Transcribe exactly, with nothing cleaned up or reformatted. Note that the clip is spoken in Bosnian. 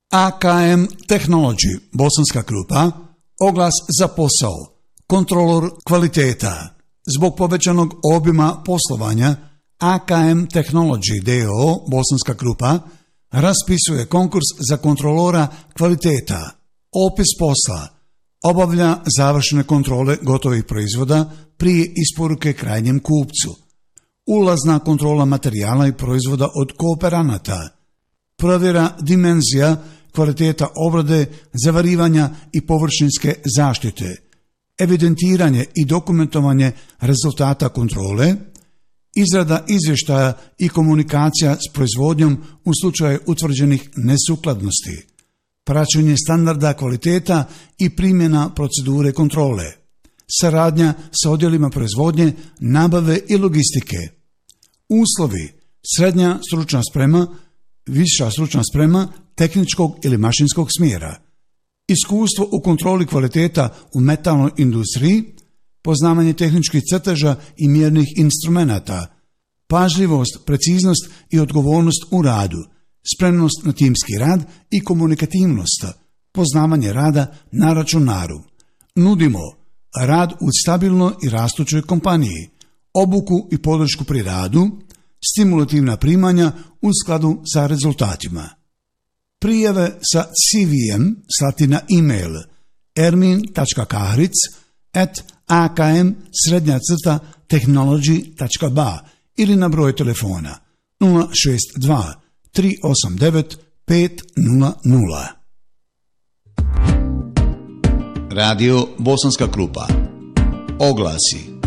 A K M Technology, Bosanska Krupa, oglas za posao, kontrolor kvaliteta. Zbog povećanog obima poslovanja, A K M Technology d o o Bosanska Krupa raspisuje konkurs za kontrolora kvaliteta. Opis posla: obavlja završene kontrole gotovih proizvoda prije isporuke krajnjem kupcu. Ulazna kontrola materijala i proizvoda od kooperanata. Provjera dimenzija, kvaliteta obrade, zavarivanja i površinske zaštite. Evidentiranje i dokumentovanje rezultata kontrole. Izrada izvještaja i komunikacija s proizvodnjom u slučaju utvrđenih nesukladnosti. Praćenje standarda kvaliteta i primjena procedure kontrole. Saradnja sa odjelima proizvodnje, nabave i logistike. Uslovi: srednja stručna sprema, viša stručna sprema tehničkog ili mašinskog smjera. Iskustvo u kontroli kvaliteta u metalnoj industriji, poznavanje tehničkih crteža i mjernih instrumenata, pažljivost, preciznost i odgovornost u radu, spremnost na timski rad i komunikativnost, poznavanje rada na računaru. Nudimo rad u stabilnoj i rastućoj kompaniji, obuku i podršku pri radu, stimulativna primanja u skladu sa rezultatima. Prijave sa C V em slati na e-mail ermin tačka kahric at a k m srednja crta technology tačka b a ili na broj telefona nula šest dva tri osam devet pet nula nula. Radio Bosanska Krupa. Oglasi.